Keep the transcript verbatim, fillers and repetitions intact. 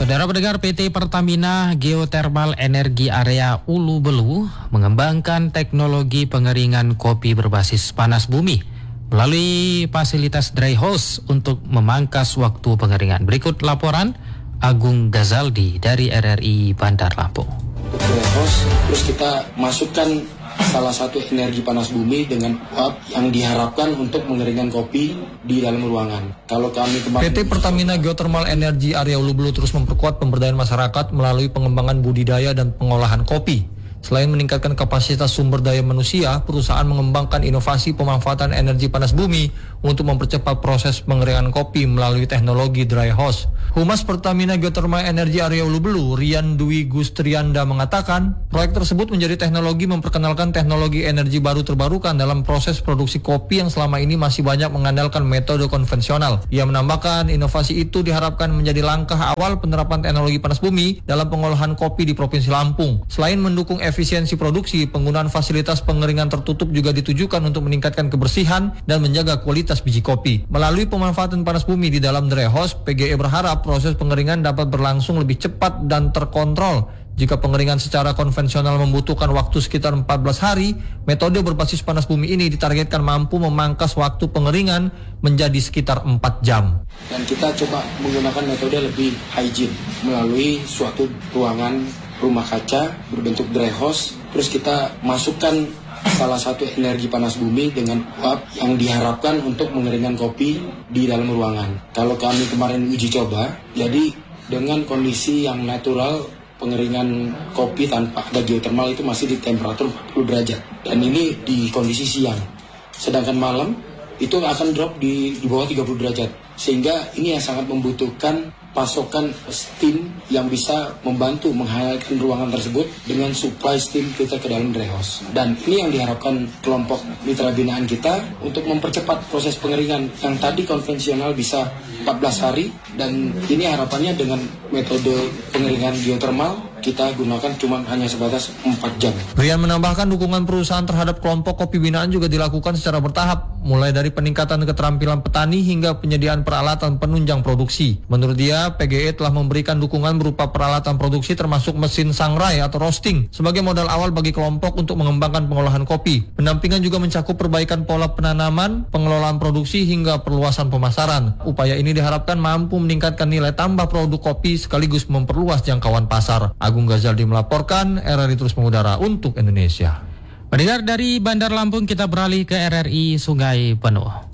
Saudara pendengar, P T Pertamina Geothermal Energi Area Ulu Belu mengembangkan teknologi pengeringan kopi berbasis panas bumi melalui fasilitas dry house untuk memangkas waktu pengeringan. Berikut laporan Agung Gazaldi dari R R I Bandar Lampung. Dry house, terus kita masukkan salah satu energi panas bumi dengan uap yang diharapkan untuk mengeringkan kopi di dalam ruangan. Kalau kami kemarin P T Pertamina Geothermal Energi Area Ulu Belu terus memperkuat pemberdayaan masyarakat melalui pengembangan budidaya dan pengolahan kopi. Selain meningkatkan kapasitas sumber daya manusia, perusahaan mengembangkan inovasi pemanfaatan energi panas bumi untuk mempercepat proses pengeringan kopi melalui teknologi dry house. Humas Pertamina Geothermal Energi Area Ulu Belu, Rian Dwi Gustrianda mengatakan, proyek tersebut menjadi teknologi memperkenalkan teknologi energi baru terbarukan dalam proses produksi kopi yang selama ini masih banyak mengandalkan metode konvensional. Ia menambahkan, inovasi itu diharapkan menjadi langkah awal penerapan teknologi panas bumi dalam pengolahan kopi di Provinsi Lampung. Selain mendukung efisiensi produksi, penggunaan fasilitas pengeringan tertutup juga ditujukan untuk meningkatkan kebersihan dan menjaga kualitas biji kopi. Melalui pemanfaatan panas bumi di dalam dry house, P G E berharap proses pengeringan dapat berlangsung lebih cepat dan terkontrol. Jika pengeringan secara konvensional membutuhkan waktu sekitar empat belas hari, metode berbasis panas bumi ini ditargetkan mampu memangkas waktu pengeringan menjadi sekitar empat jam. Dan kita coba menggunakan metode lebih hygiene melalui suatu ruangan rumah kaca berbentuk dry house, terus kita masukkan salah satu energi panas bumi dengan uap yang diharapkan untuk mengeringkan kopi di dalam ruangan. Kalau kami kemarin uji coba, jadi dengan kondisi yang natural, pengeringan kopi tanpa ada geothermal itu masih di temperatur empat puluh derajat. Dan ini di kondisi siang. Sedangkan malam itu akan drop di, di bawah tiga puluh derajat. Sehingga ini yang sangat membutuhkan pasokan steam yang bisa membantu menghangatkan ruangan tersebut dengan supply steam kita ke dalam dry house. Dan ini yang diharapkan kelompok mitra binaan kita untuk mempercepat proses pengeringan yang tadi konvensional bisa empat belas hari, dan ini harapannya dengan metode pengeringan geothermal kita gunakan cuma hanya sebatas empat jam. Rian menambahkan dukungan perusahaan terhadap kelompok kopi binaan juga dilakukan secara bertahap, mulai dari peningkatan keterampilan petani hingga penyediaan peralatan penunjang produksi. Menurut dia, P G E telah memberikan dukungan berupa peralatan produksi termasuk mesin sangrai atau roasting sebagai modal awal bagi kelompok untuk mengembangkan pengolahan kopi. Pendampingan juga mencakup perbaikan pola penanaman, pengelolaan produksi hingga perluasan pemasaran. Upaya ini diharapkan mampu meningkatkan nilai tambah produk kopi sekaligus memperluas jangkauan pasar. Agung Gazaldi melaporkan, R R I terus mengudara untuk Indonesia. Pendengar, dari Bandar Lampung kita beralih ke R R I Sungai Penuh.